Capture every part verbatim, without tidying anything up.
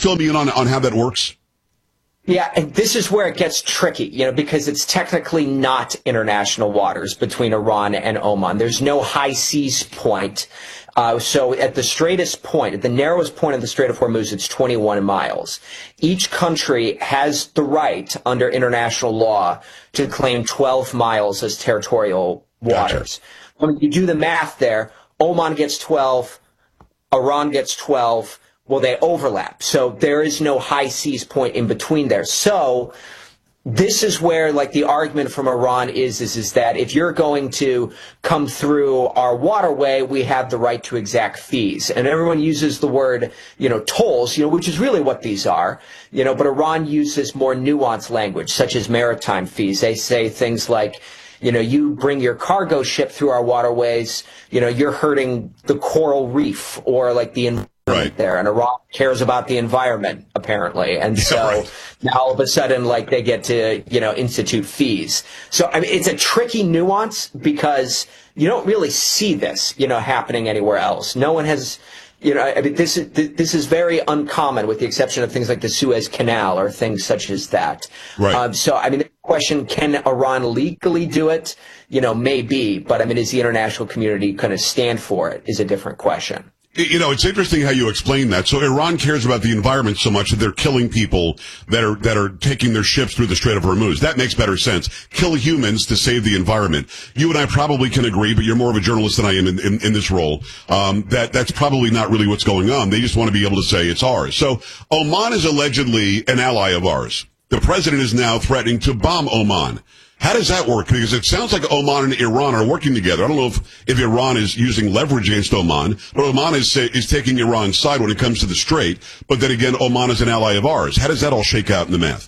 fill me in on, on how that works? Yeah, and this is where it gets tricky, you know, because it's technically not international waters between Iran and Oman. There's no high seas point. Uh, so at the straightest point, at the narrowest point of the Strait of Hormuz, it's twenty-one miles. Each country has the right under international law to claim twelve miles as territorial waters. Gotcha. When you do the math there, Oman gets twelve, Iran gets twelve. Well, they overlap. So there is no high seas point in between there. So this is where, like, the argument from Iran is, is, is that if you're going to come through our waterway, we have the right to exact fees. And everyone uses the word, you know, tolls, you know, which is really what these are, you know, but Iran uses more nuanced language, such as maritime fees. They say things like, you know, you bring your cargo ship through our waterways, you know, you're hurting the coral reef or like the environment. Right there, and Iran cares about the environment apparently, and so yeah, right. Now all of a sudden, like, they get to, you know, institute fees. So I mean, it's a tricky nuance because you don't really see this, you know, happening anywhere else. No one has, you know, I mean, this is this is very uncommon, with the exception of things like the Suez Canal or things such as that. Right. Um, so I mean, the question: can Iran legally do it? You know, maybe, but I mean, is the international community going to stand for it? Is a different question. You know, it's interesting how you explain that. So Iran cares about the environment so much that they're killing people that are that are taking their ships through the Strait of Hormuz. That makes better sense. Kill humans to save the environment. You and I probably can agree, but you're more of a journalist than I am in, in, in this role, um, that that's probably not really what's going on. They just want to be able to say it's ours. So Oman is allegedly an ally of ours. The president is now threatening to bomb Oman. How does that work? Because it sounds like Oman and Iran are working together. I don't know if, if Iran is using leverage against Oman, but Oman is is taking Iran's side when it comes to the Strait. But then again, Oman is an ally of ours. How does that all shake out in the math?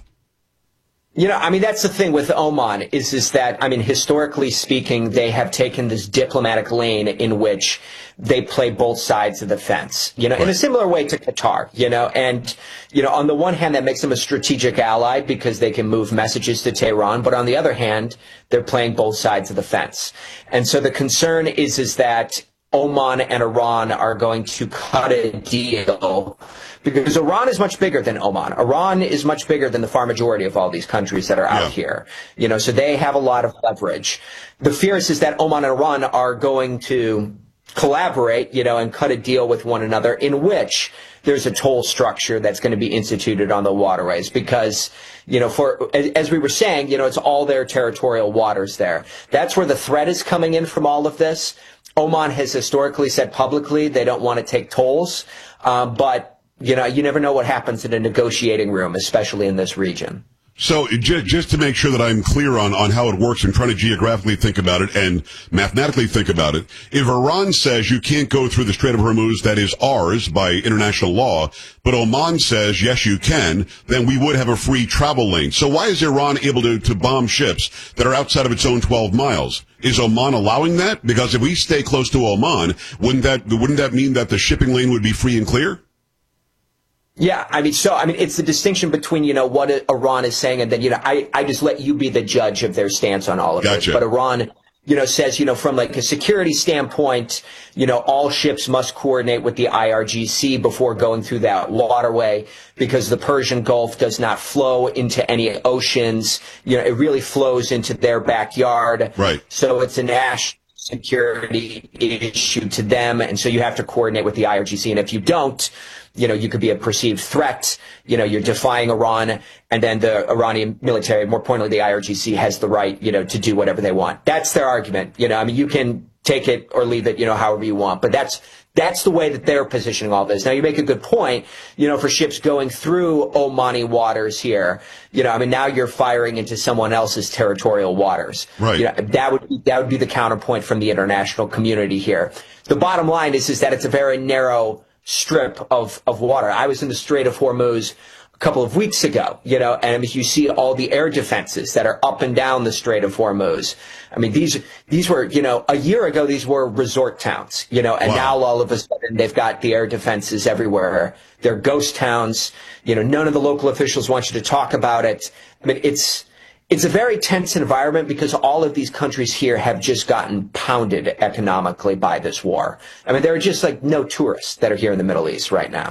You know, I mean, that's the thing with Oman is, is that, I mean, historically speaking, they have taken this diplomatic lane in which they play both sides of the fence, you know, right. In a similar way to Qatar, you know, and, you know, on the one hand, that makes them a strategic ally because they can move messages to Tehran. But on the other hand, they're playing both sides of the fence. And so the concern is, is that Oman and Iran are going to cut a deal because Iran is much bigger than Oman. Iran is much bigger than the far majority of all these countries that are out yeah. here. You know, so they have a lot of leverage. The fear is, is that Oman and Iran are going to collaborate, you know, and cut a deal with one another in which there's a toll structure that's going to be instituted on the waterways because, you know, for, as we were saying, you know, it's all their territorial waters there. That's where the threat is coming in from all of this. Oman has historically said publicly they don't want to take tolls, uh, but, you know, you never know what happens in a negotiating room, especially in this region. So just, just to make sure that I'm clear on, on how it works and trying to geographically think about it and mathematically think about it, if Iran says you can't go through the Strait of Hormuz that is ours by international law, but Oman says yes you can, then we would have a free travel lane. So why is Iran able to, to bomb ships that are outside of its own twelve miles? Is Oman allowing that? Because if we stay close to Oman, wouldn't that, wouldn't that mean that the shipping lane would be free and clear? Yeah, I mean, so, I mean, it's the distinction between, you know, what Iran is saying and then, you know, I, I just let you be the judge of their stance on all of gotcha. this. But Iran, you know, says, you know, from like a security standpoint, you know, all ships must coordinate with the I R G C before going through that waterway because the Persian Gulf does not flow into any oceans. You know, it really flows into their backyard. Right. So it's a national security issue to them. And so you have to coordinate with the I R G C. And if you don't, you know, you could be a perceived threat. You know, you're defying Iran, and then the Iranian military, more pointedly, the I R G C, has the right, you know, to do whatever they want. That's their argument. You know, I mean, you can take it or leave it, you know, however you want. But that's that's the way that they're positioning all this. Now, you make a good point, you know, for ships going through Omani waters here. You know, I mean, now you're firing into someone else's territorial waters. Right. You know, that would be, that would be the counterpoint from the international community here. The bottom line is, is that it's a very narrow strip of, of water. I was in the Strait of Hormuz a couple of weeks ago, you know, and you see all the air defenses that are up and down the Strait of Hormuz. I mean, these, these were, you know, a year ago, these were resort towns, you know, and wow. now all of a sudden they've got the air defenses everywhere. They're ghost towns. You know, none of the local officials want you to talk about it. I mean, it's, It's a very tense environment because all of these countries here have just gotten pounded economically by this war. I mean, there are just like no tourists that are here in the Middle East right now.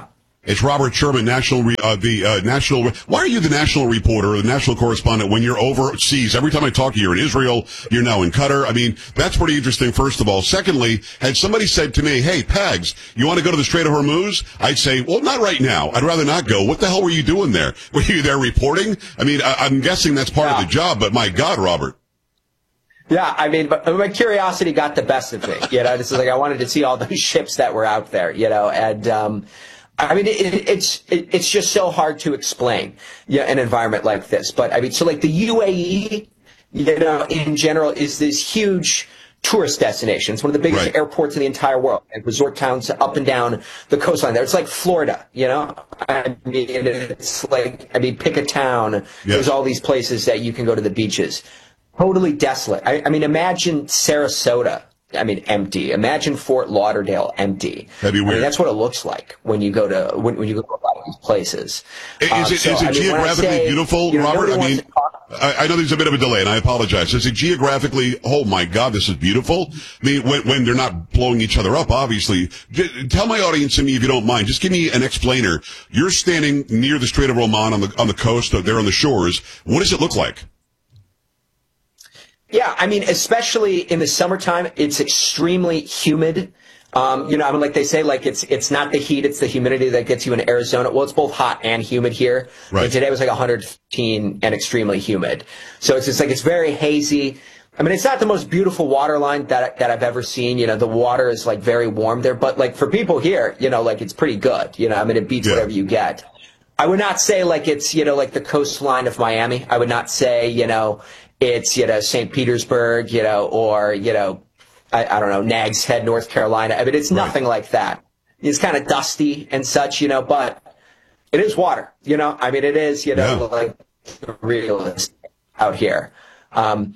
It's Robert Sherman, national, re, uh, the uh, national. Why are you the national reporter or the national correspondent when you're overseas? Every time I talk to you, you're in Israel. You're now in Qatar. I mean, that's pretty interesting. First of all, secondly, had somebody said to me, "Hey, Pags, you want to go to the Strait of Hormuz?" I'd say, "Well, not right now. I'd rather not go." What the hell were you doing there? Were you there reporting? I mean, I, I'm guessing that's part yeah. of the job. But my God, Robert. Yeah, I mean, but my curiosity got the best of me. You know, this is like I wanted to see all those ships that were out there. You know, and. um I mean, it, it's it, it's just so hard to explain, yeah, an environment like this. But I mean, so like the U A E, you know, in general, is this huge tourist destination. It's one of the biggest right. airports in the entire world, and resort towns up and down the coastline there. It's like Florida, you know. I mean, it's like I mean, pick a town. Yes. There's all these places that you can go to the beaches. Totally desolate. I, I mean, imagine Sarasota. I mean, empty. Imagine Fort Lauderdale empty. That'd be weird. I mean, that's what it looks like when you go to when, when you go to a lot of these places. Is um, it, so, is it I mean, geographically say, beautiful, you know, Robert? I mean, talk- I, I know there's a bit of a delay, and I apologize. Is it geographically? Oh my God, this is beautiful. I mean, when when they're not blowing each other up, obviously. J- tell my audience and me, if you don't mind, just give me an explainer. You're standing near the Strait of Oman on the on the coast, there on the shores. What does it look like? Yeah, I mean, especially in the summertime, it's extremely humid. Um, you know, I mean, like they say, like it's it's not the heat, it's the humidity that gets you in Arizona. Well, it's both hot and humid here. Right. And today was like one hundred fifteen and extremely humid. So it's just like it's very hazy. I mean, it's not the most beautiful water line that that I've ever seen. You know, the water is like very warm there, but like for people here, you know, like it's pretty good. You know, I mean, it beats yeah. whatever you get. I would not say like it's, you know, like the coastline of Miami. I would not say, you know, it's, you know, Saint Petersburg, you know, or, you know, I, I don't know, Nags Head, North Carolina. I mean, it's nothing right. like that. It's kind of dusty and such, you know, but it is water, you know. I mean, it is, you know, yeah. like realist out here. Um,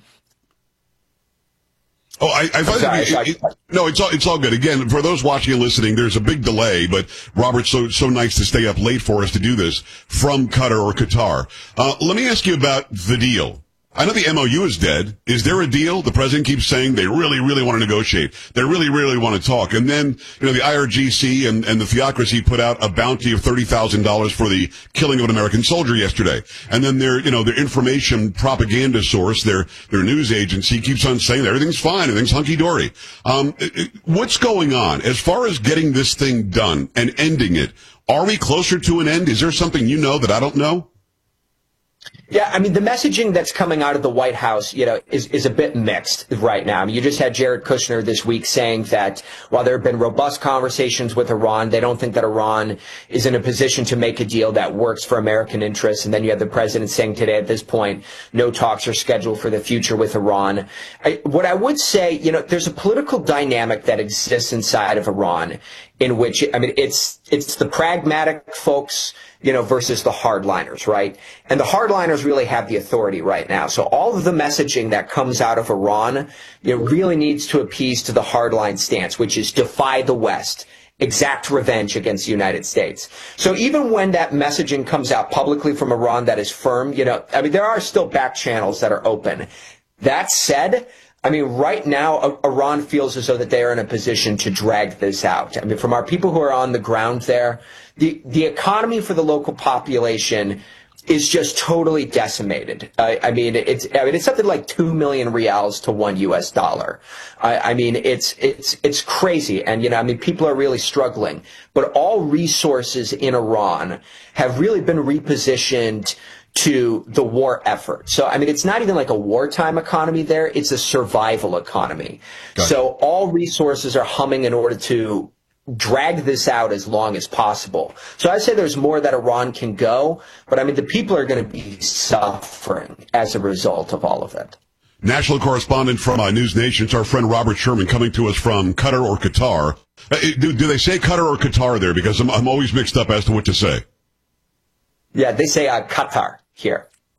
Oh, I, I find sorry, it, it, it, no, it's all, it's all good. Again, for those watching and listening, there's a big delay, but Robert's so, so nice to stay up late for us to do this from Qatar or Qatar. Uh, let me ask you about the deal. I know the M O U is dead. Is there a deal? The president keeps saying they really, really want to negotiate. They really, really want to talk. And then, you know, the I R G C and, and the theocracy put out a bounty of thirty thousand dollars for the killing of an American soldier yesterday. And then their, you know, their information propaganda source, their, their news agency keeps on saying that everything's fine, everything's hunky-dory. Um, what's going on as far as getting this thing done and ending it? Are we closer to an end? Is there something you know that I don't know? Yeah, I mean, the messaging that's coming out of the White House, you know, is, is a bit mixed right now. I mean, you just had Jared Kushner this week saying that while there have been robust conversations with Iran, they don't think that Iran is in a position to make a deal that works for American interests. And then you have the president saying today at this point, no talks are scheduled for the future with Iran. I, what I would say, you know, there's a political dynamic that exists inside of Iran in which, I mean, it's, it's the pragmatic folks, you know, versus the hardliners, right? And the hardliners really have the authority right now. So all of the messaging that comes out of Iran, it really needs to appease to the hardline stance, which is defy the West, exact revenge against the United States. So even when that messaging comes out publicly from Iran that is firm, you know, I mean, there are still back channels that are open. That said, I mean, right now, Iran feels as though that they are in a position to drag this out. I mean, from our people who are on the ground there, the, the economy for the local population is just totally decimated. I, I mean, it's, I mean, it's something like two million reals to one U S dollar. I, I mean, it's, it's, it's crazy. And, you know, I mean, people are really struggling, but all resources in Iran have really been repositioned to the war effort. So, I mean, it's not even like a wartime economy there. It's a survival economy. Gotcha. So all resources are humming in order to drag this out as long as possible. So I'd say there's more that Iran can go, but I mean, the people are going to be suffering as a result of all of it. National correspondent from uh, News Nation, it's our friend Robert Sherman coming to us from Qatar or Qatar. Uh, do, do they say Qatar or Qatar there? Because I'm, I'm always mixed up as to what to say. Yeah, they say uh, Qatar here.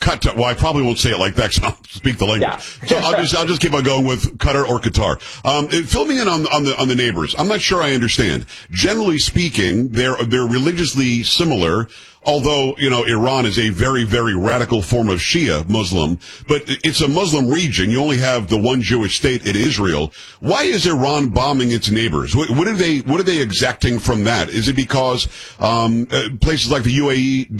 Qatar. Well, I probably won't say it like that, so I'll speak the language. Yeah. So I'll just I'll just keep on going with Qatar or Qatar. Um, fill me in on on the on the neighbors. I'm not sure I understand. Generally speaking, they're they're religiously similar. Although, you know, Iran is a very, very radical form of Shia Muslim, but it's a Muslim region. You only have the one Jewish state in Israel. Why is Iran bombing its neighbors? What, what are they, what are they exacting from that? Is it because, um, uh, places like the U A E